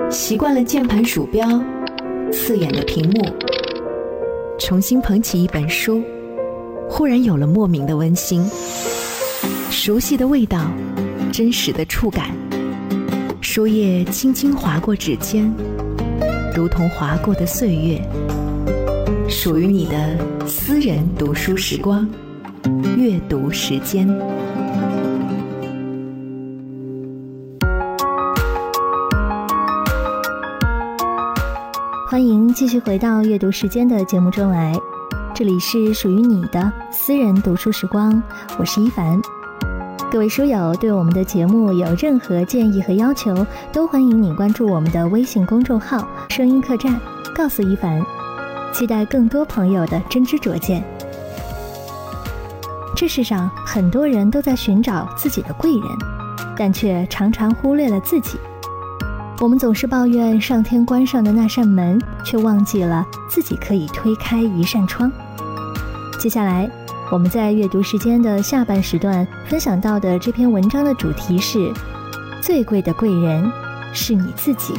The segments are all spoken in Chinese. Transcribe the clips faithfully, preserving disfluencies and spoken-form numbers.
习惯了键盘鼠标，刺眼的屏幕，重新捧起一本书，忽然有了莫名的温馨。熟悉的味道，真实的触感，书页轻轻划过指尖，如同划过的岁月，属于你的私人读书时光，阅读时间。 欢迎继续回到阅读时间的节目中来，这里是属于你的私人读书时光，我是一凡。各位书友对我们的节目有任何建议和要求，都欢迎你关注我们的微信公众号声音客栈，告诉一凡，期待更多朋友的真知灼见。这世上很多人都在寻找自己的贵人，但却常常忽略了自己。我们总是抱怨上天关上的那扇门，却忘记了自己可以推开一扇窗。接下来我们在阅读时间的下半时段分享到的这篇文章的主题是：最贵的贵人是你自己。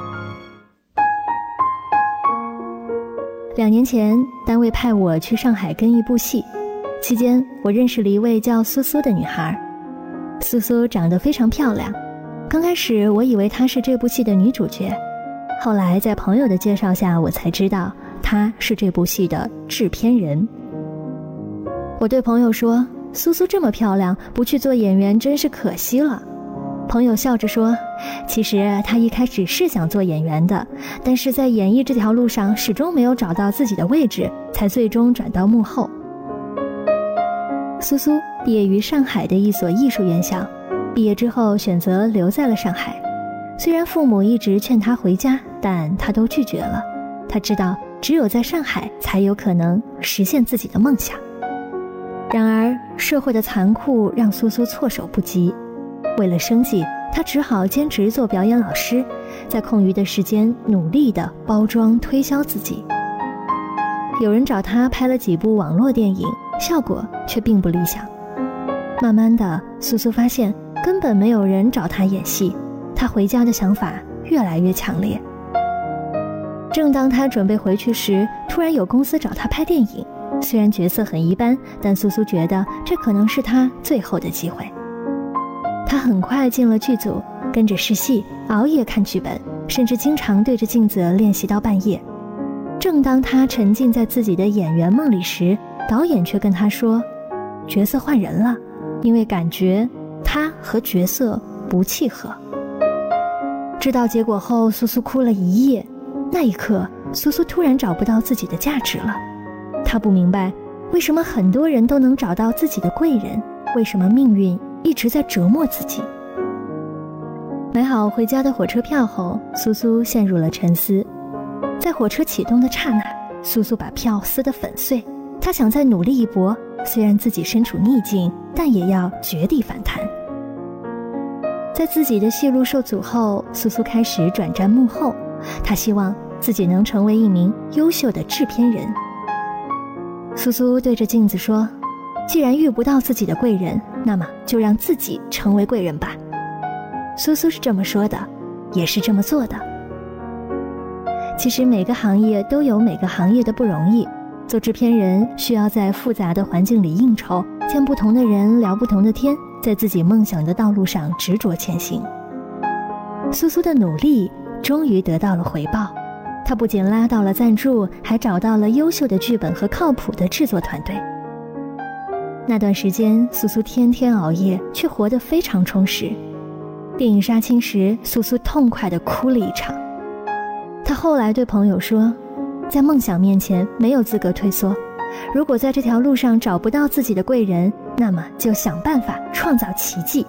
两年前，单位派我去上海跟一部戏，期间我认识了一位叫苏苏的女孩。苏苏长得非常漂亮，刚开始我以为她是这部戏的女主角，后来在朋友的介绍下，我才知道她是这部戏的制片人。我对朋友说，苏苏这么漂亮，不去做演员真是可惜了。朋友笑着说，其实她一开始是想做演员的，但是在演艺这条路上始终没有找到自己的位置，才最终转到幕后。苏苏毕业于上海的一所艺术院校，毕业之后选择留在了上海。虽然父母一直劝她回家，但她都拒绝了。她知道只有在上海才有可能实现自己的梦想。然而社会的残酷让苏苏措手不及，为了生计，她只好兼职做表演老师，在空余的时间努力地包装推销自己。有人找她拍了几部网络电影，效果却并不理想。慢慢的，苏苏发现根本没有人找她演戏，她回家的想法越来越强烈。正当她准备回去时，突然有公司找她拍电影，虽然角色很一般，但苏苏觉得这可能是她最后的机会。她很快进了剧组，跟着试戏，熬夜看剧本，甚至经常对着镜子练习到半夜。正当她沉浸在自己的演员梦里时，导演却跟她说，角色换人了，因为感觉她和角色不契合。知道结果后，苏苏哭了一夜。那一刻，苏苏突然找不到自己的价值了。她不明白，为什么很多人都能找到自己的贵人，为什么命运一直在折磨自己。买好回家的火车票后，苏苏陷入了沉思。在火车启动的刹那，苏苏把票撕得粉碎。她想再努力一搏，虽然自己身处逆境，但也要绝地反弹。在自己的戏路受阻后，苏苏开始转战幕后。她希望自己能成为一名优秀的制片人。苏苏对着镜子说，既然遇不到自己的贵人，那么就让自己成为贵人吧。苏苏是这么说的，也是这么做的。其实每个行业都有每个行业的不容易，做制片人需要在复杂的环境里应酬，见不同的人，聊不同的天，在自己梦想的道路上执着前行。苏苏的努力终于得到了回报，他不仅拉到了赞助，还找到了优秀的剧本和靠谱的制作团队。那段时间，苏苏天天熬夜，却活得非常充实。电影杀青时，苏苏痛快地哭了一场。他后来对朋友说，在梦想面前没有资格退缩，如果在这条路上找不到自己的贵人，那么就想办法创造奇迹。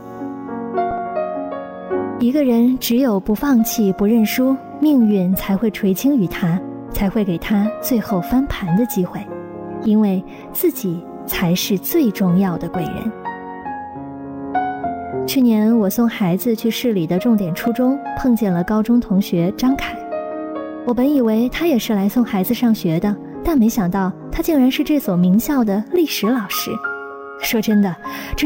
一个人只有不放弃不认输，命运才会垂青于他，才会给他最后翻盘的机会，因为自己才是最重要的贵人。去年我送孩子去市里的重点初中，碰见了高中同学张凯。我本以为他也是来送孩子上学的，但没想到他竟然是这所名校的历史老师。说真的，这